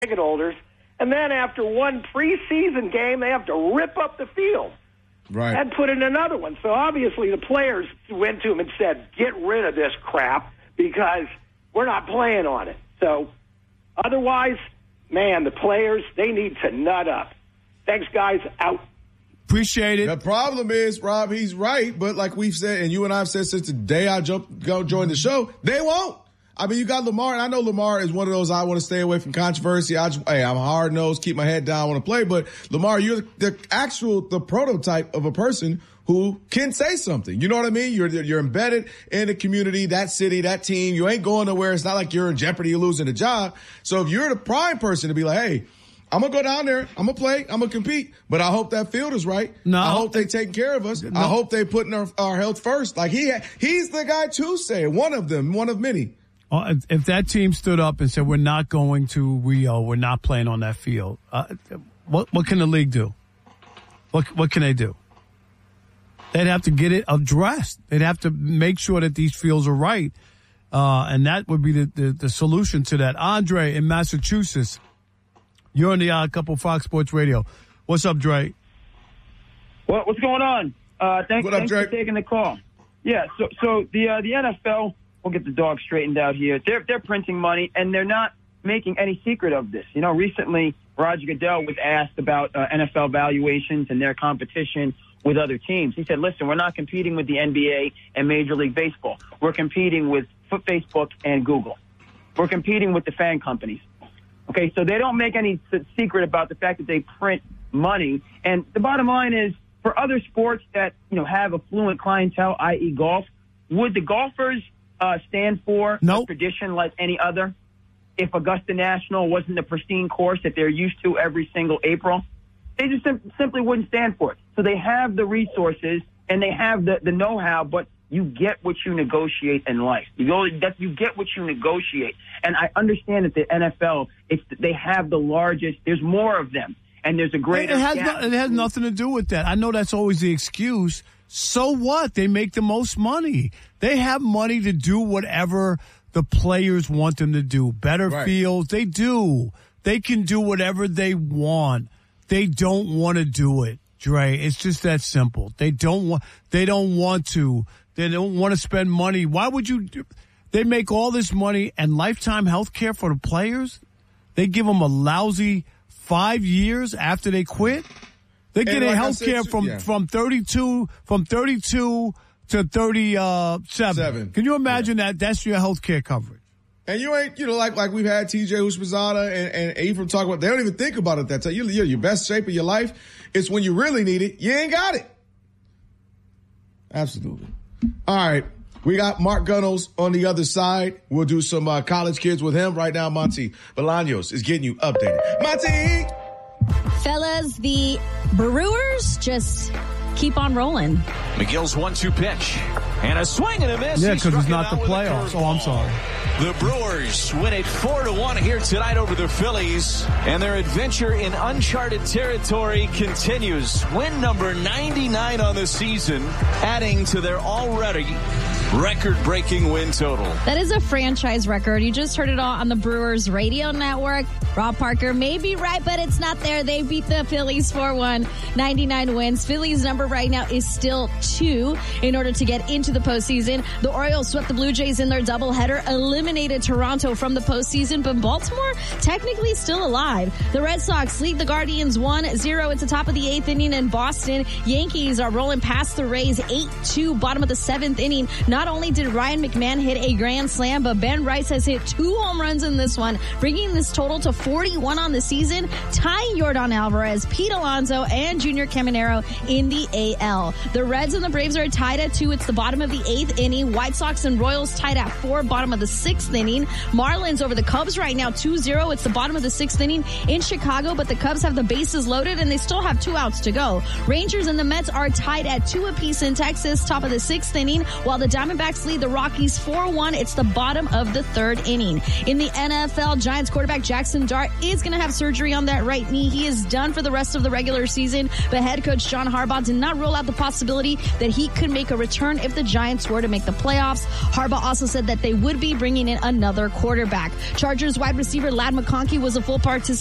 ticket holders, and then after one preseason game, they have to rip up the field. Right. And put in another one. So obviously the players went to him and said, get rid of this crap because we're not playing on it. So otherwise, man, the players, they need to nut up. Thanks, guys. Out. Appreciate it. The problem is, Rob, he's right, but like we've said, and you and I have said since the day I joined the show, they won't. I mean, you got Lamar, and I know Lamar is one of those I want to stay away from controversy. I'm hard-nosed, keep my head down, I want to play. But, Lamar, you're the prototype of a person who can say something. You know what I mean? You're embedded in the community, that city, that team. You ain't going nowhere. It's not like you're in jeopardy of losing a job. So if you're the prime person to be like, hey, I'm going to go down there. I'm going to play. I'm going to compete. But I hope that field is right. No. I hope they taking care of us. No. I hope they putting our health first. Like he's the guy to say it. One of them, one of many. If that team stood up and said, we're not going to Rio, we're not playing on that field, what can the league do? What can they do? They'd have to get it addressed. They'd have to make sure that these fields are right. And that would be the solution to that. Andre in Massachusetts, you're on the Odd Couple Fox Sports Radio. What's up, Dre? What's going on? Thanks for taking the call. Yeah, so the NFL, we'll get the dog straightened out here. They're printing money, and they're not making any secret of this. You know, recently Roger Goodell was asked about NFL valuations and their competition with other teams. He said, listen, we're not competing with the NBA and Major League Baseball. We're competing with Facebook and Google. We're competing with the fan companies. Okay, so they don't make any secret about the fact that they print money. And the bottom line is, for other sports that, have affluent clientele, i.e. golf, would the golfers stand for a tradition like any other? If Augusta National wasn't the pristine course that they're used to every single April, they just simply wouldn't stand for it. So they have the resources and they have the know-how, but you get what you negotiate in life. You get what you negotiate. And I understand that the NFL, they have the largest, there's more of them, and there's a greater gap. It has nothing to do with that. I know that's always the excuse. So what? They make the most money. They have money to do whatever the players want them to do. Better fields, they do. They can do whatever they want. They don't want to do it, Dre. It's just that simple. They don't want to. They don't want to spend money. Why would you do? They make all this money and lifetime health care for the players. They give them a lousy 5 years after they quit. They get health care from 32 to 37. Can you imagine that? That's your health care coverage. And you ain't, like we've had TJ Houshmandzadeh and Ephraim talk about, they don't even think about it that time. You're your best shape of your life. It's when you really need it. You ain't got it. Absolutely. All right. We got Mark Gunnels on the other side. We'll do some college kids with him. Right now, Monty Bolaños is getting you updated. Monty! Fellas, the Brewers just keep on rolling. McGill's 1-2 pitch. And a swing and a miss. Yeah, because it's not the playoffs. Oh, I'm sorry. The Brewers win it 4-1 here tonight over the Phillies. And their adventure in uncharted territory continues. Win number 99 on the season, adding to their already record-breaking win total. That is a franchise record. You just heard it all on the Brewers radio network. Rob Parker may be right, but it's not there. They beat the Phillies 4-1, 99 wins. Phillies' number right now is still 2 in order to get into the postseason. The Orioles swept the Blue Jays in their doubleheader, eliminated Toronto from the postseason, but Baltimore technically still alive. The Red Sox lead the Guardians 1-0 at the top of the 8th inning in Boston. Yankees are rolling past the Rays 8-2, bottom of the 7th inning. Not only did Ryan McMahon hit a grand slam, but Ben Rice has hit 2 home runs in this one, bringing this total to 41 on the season, tying Yordan Alvarez, Pete Alonso, and Junior Caminero in the AL. The Reds and the Braves are tied at 2. It's the bottom of the 8th inning. White Sox and Royals tied at 4, bottom of the 6th inning. Marlins over the Cubs right now 2-0. It's the bottom of the 6th inning in Chicago, but the Cubs have the bases loaded and they still have 2 outs to go. Rangers and the Mets are tied at 2 apiece in Texas, top of the 6th inning, while the Diamondbacks lead the Rockies 4-1. It's the bottom of the 3rd inning. In the NFL, Giants quarterback Jackson Dart is going to have surgery on that right knee. He is done for the rest of the regular season, but head coach John Harbaugh did not rule out the possibility that he could make a return if the Giants were to make the playoffs. Harbaugh also said that they would be bringing in another quarterback. Chargers wide receiver Ladd McConkey was a full participant